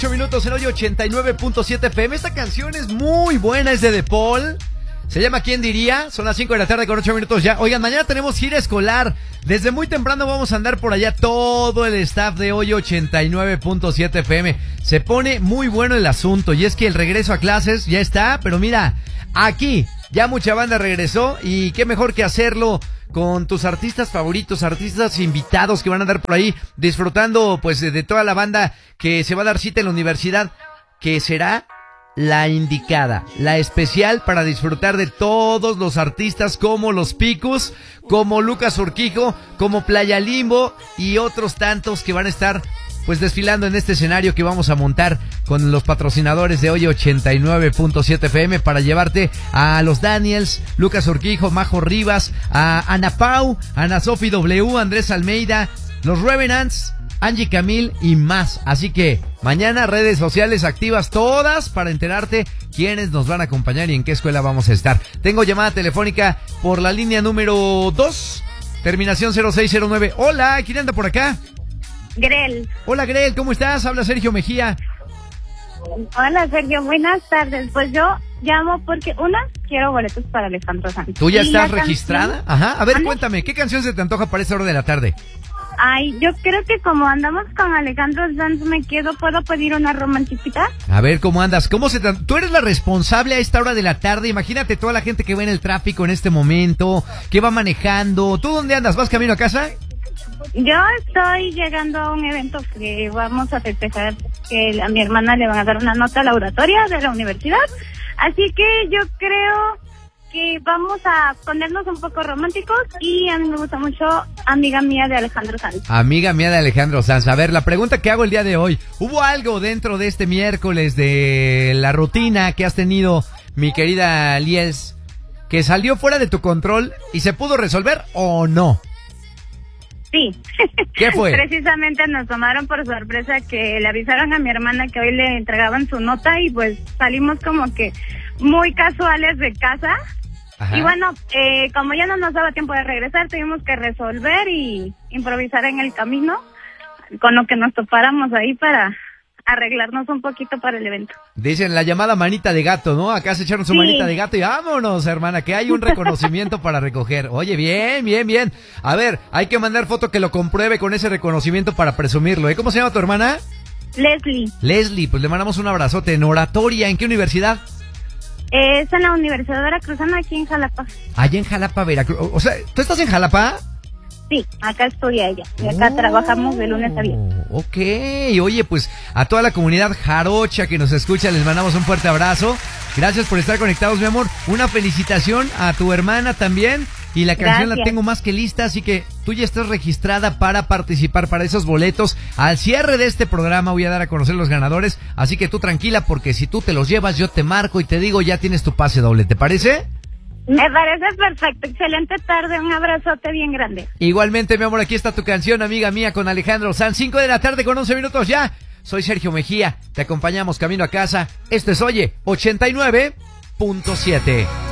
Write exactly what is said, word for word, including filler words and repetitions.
ocho minutos en hoy ochenta y nueve punto siete F M. Esta canción es muy buena, es de De Paul. Se llama ¿Quién diría? Son las cinco de la tarde con ocho minutos ya. Oigan, mañana tenemos gira escolar. Desde muy temprano vamos a andar por allá todo el staff de hoy ochenta y nueve punto siete F M. Se pone muy bueno el asunto y es que el regreso a clases ya está, pero mira, aquí ya mucha banda regresó y qué mejor que hacerlo con tus artistas favoritos, artistas invitados que van a andar por ahí disfrutando pues de, de toda la banda que se va a dar cita en la universidad, que será la indicada, la especial para disfrutar de todos los artistas como Los Picus, como Lucas Urquijo, como Playa Limbo y otros tantos que van a estar pues desfilando en este escenario que vamos a montar con los patrocinadores de hoy ochenta y nueve punto siete F M para llevarte a los Daniels, Lucas Urquijo, Majo Rivas, a Ana Pau, Ana Sofi W, Andrés Almeida, los Revenants, Angie Camil y más. Así que mañana redes sociales activas todas para enterarte quiénes nos van a acompañar y en qué escuela vamos a estar. Tengo llamada telefónica por la línea número dos, terminación cero seis cero nueve. Hola, ¿quién anda por acá? Grel. Hola Grel, ¿cómo estás? Habla Sergio Mejía. Hola Sergio, buenas tardes. Pues yo llamo porque, una, quiero boletos para Alejandro Sanz. ¿Tú ya ¿Y estás la registrada? canción? Ajá, a ver, ¿Anda? cuéntame, ¿qué canción se te antoja para esta hora de la tarde? Ay, yo creo que como andamos con Alejandro Sanz me quedo, ¿puedo pedir una romanticita? A ver, ¿cómo andas? ¿Cómo se te... Tú eres la responsable a esta hora de la tarde. Imagínate toda la gente que va en el tráfico en este momento, que va manejando. ¿Tú dónde andas? ¿Vas camino a casa? Yo estoy llegando a un evento que vamos a festejar, que a mi hermana le van a dar una nota a la oratoria de la universidad, así que yo creo que vamos a ponernos un poco románticos y a mí me gusta mucho Amiga Mía de Alejandro Sanz. Amiga Mía de Alejandro Sanz. A ver, la pregunta que hago el día de hoy, ¿hubo algo dentro de este miércoles de la rutina que has tenido, mi querida Lies, que salió fuera de tu control y se pudo resolver o no? Sí. ¿Qué fue? Precisamente nos tomaron por sorpresa que le avisaron a mi hermana que hoy le entregaban su nota y pues salimos como que muy casuales de casa. Ajá. Y bueno, eh, como ya no nos daba tiempo de regresar, tuvimos que resolver y improvisar en el camino con lo que nos topáramos ahí para arreglarnos un poquito para el evento. Dicen la llamada manita de gato, ¿no? Acá se echaron su sí. manita de gato y vámonos, hermana, que hay un reconocimiento para recoger. Oye, bien, bien, bien. A ver, hay que mandar foto que lo compruebe con ese reconocimiento para presumirlo, ¿eh? ¿Cómo se llama tu hermana? Leslie. Leslie, pues le mandamos un abrazote. En oratoria, ¿en qué universidad? Es en la Universidad Veracruzana, aquí en Jalapa. Allá en Jalapa, Veracruz. O sea, ¿tú estás en Jalapa? Sí, acá estudia ella. Y acá oh, trabajamos de lunes a viernes. Ok, oye, pues a toda la comunidad jarocha que nos escucha, les mandamos un fuerte abrazo. Gracias por estar conectados, mi amor. Una felicitación a tu hermana también. Y la canción Gracias. La tengo más que lista, así que tú ya estás registrada para participar para esos boletos. Al cierre de este programa voy a dar a conocer los ganadores, así que tú tranquila, porque si tú te los llevas, yo te marco y te digo, ya tienes tu pase doble, ¿te parece? Me parece perfecto, excelente tarde, un abrazote bien grande. Igualmente, mi amor, aquí está tu canción, Amiga Mía, con Alejandro Sanz. Cinco de la tarde con once minutos ya. Soy Sergio Mejía, te acompañamos camino a casa. Esto es Oye ochenta y nueve punto siete.